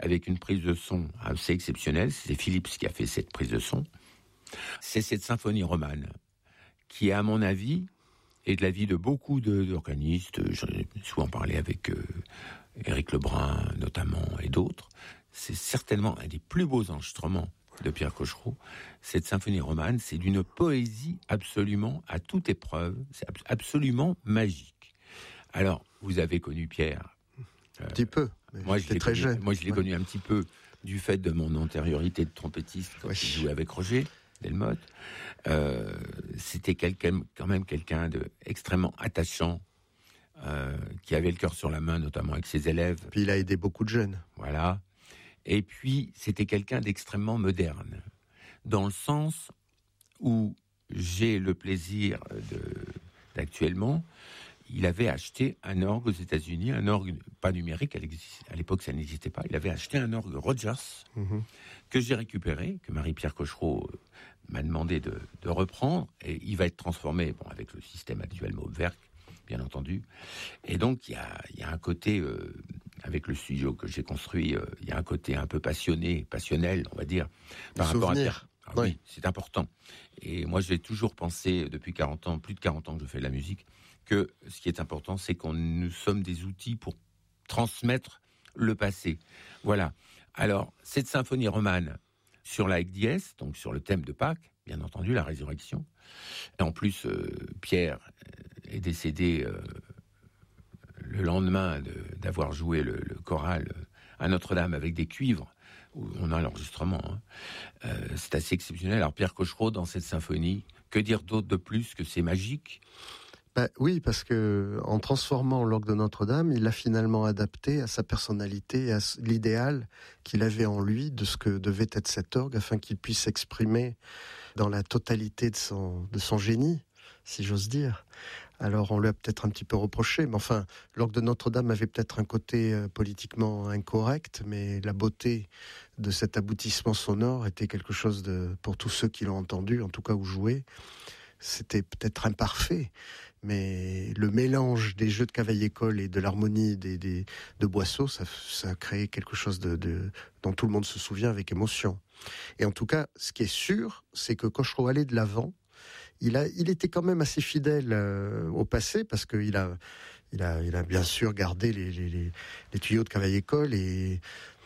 avec une prise de son assez exceptionnelle. C'est Philips qui a fait cette prise de son. C'est cette symphonie romane qui, à mon avis, et de l'avis de beaucoup d'organistes, j'en ai souvent parlé avec Éric Lebrun notamment et d'autres, c'est certainement un des plus beaux enregistrements de Pierre Cochereau. Cette symphonie romane, c'est d'une poésie absolument à toute épreuve, c'est absolument magique. Alors, vous avez connu Pierre. Un petit peu. Moi, je l'ai très connu, jeune. Moi, je l'ai connu un petit peu du fait de mon antériorité de trompettiste quand je jouais avec Roger Delmotte. C'était quand même quelqu'un de extrêmement attachant, qui avait le cœur sur la main, notamment avec ses élèves. Puis il a aidé beaucoup de jeunes. Voilà. Et puis, c'était quelqu'un d'extrêmement moderne, dans le sens où j'ai le plaisir d'actuellement, il avait acheté un orgue aux États-Unis, un orgue pas numérique, à l'époque ça n'existait pas. Il avait acheté un orgue Rogers que j'ai récupéré, que Marie-Pierre Cochereau m'a demandé de reprendre, et il va être transformé, bon, avec le système actuel Moogwerk, bien entendu. Et donc il y a un côté, avec le studio que j'ai construit, il y a un côté un peu passionnel, on va dire, par rapport à Pierre. Ah, oui, c'est important. Et moi, j'ai toujours pensé, depuis 40 ans, plus de 40 ans que je fais de la musique, que ce qui est important, c'est qu'on nous sommes des outils pour transmettre le passé. Voilà. Alors, cette symphonie romane sur la dièse, donc sur le thème de Pâques, bien entendu, la résurrection. Et en plus, Pierre est décédé le lendemain d'avoir joué le choral à Notre-Dame avec des cuivres, où on a l'enregistrement. C'est assez exceptionnel. Alors Pierre Cochereau, dans cette symphonie, que dire d'autre de plus que c'est magique ? Oui, parce que en transformant l'orgue de Notre-Dame, il l'a finalement adapté à sa personnalité, à l'idéal qu'il avait en lui de ce que devait être cet orgue, afin qu'il puisse s'exprimer dans la totalité de son génie, si j'ose dire. Alors on lui a peut-être un petit peu reproché, mais enfin, l'orgue de Notre-Dame avait peut-être un côté politiquement incorrect, mais la beauté de cet aboutissement sonore était quelque chose pour tous ceux qui l'ont entendu, en tout cas ou joué. C'était peut-être imparfait, mais le mélange des jeux de Cavaillé-Coll et de l'harmonie de Boisseau, ça a créé quelque chose dont tout le monde se souvient avec émotion. Et en tout cas, ce qui est sûr, c'est que Cochereau allait de l'avant. Il était quand même assez fidèle au passé, parce que il a bien sûr gardé les tuyaux de Cavaillé-Coll et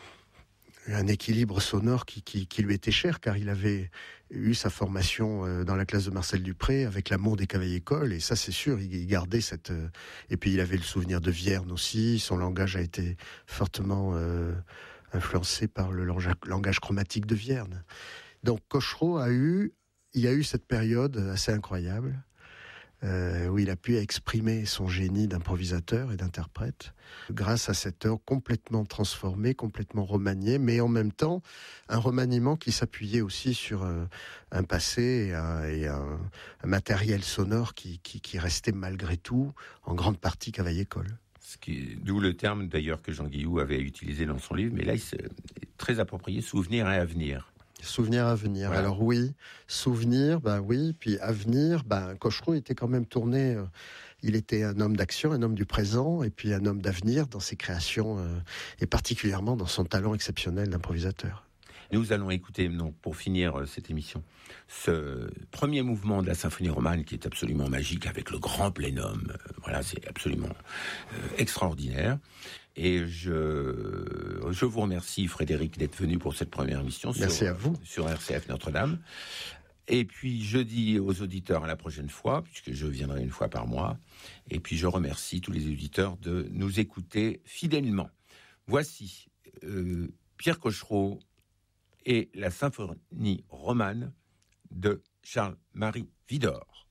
un équilibre sonore qui lui était cher, car il avait eu sa formation dans la classe de Marcel Dupré avec l'amour des Cavaillé-Coll, et ça c'est sûr, il gardait cette... Et puis il avait le souvenir de Vierne aussi, son langage a été fortement influencé par le langage chromatique de Vierne. Donc Cochereau il y a eu cette période assez incroyable, où il a pu exprimer son génie d'improvisateur et d'interprète grâce à cette heure complètement transformée, complètement remaniée, mais en même temps un remaniement qui s'appuyait aussi sur un passé et un matériel sonore qui restait malgré tout en grande partie Cavaillé-Coll. D'où le terme d'ailleurs que Jean Guillou avait utilisé dans son livre, mais là il est très approprié, souvenir et avenir. Souvenir, avenir. Voilà. Alors oui, souvenir, oui, puis avenir, Cochereau était quand même tourné, il était un homme d'action, un homme du présent, et puis un homme d'avenir dans ses créations, et particulièrement dans son talent exceptionnel d'improvisateur. Nous allons écouter, donc, pour finir cette émission, ce premier mouvement de la symphonie romane qui est absolument magique, avec le grand plénum. Voilà, c'est absolument extraordinaire. Et je vous remercie, Frédéric, d'être venu pour cette première émission sur RCF Notre-Dame. Et puis, je dis aux auditeurs à la prochaine fois, puisque je viendrai une fois par mois. Et puis, je remercie tous les auditeurs de nous écouter fidèlement. Voici Pierre Cochereau et la symphonie romane de Charles-Marie Widor.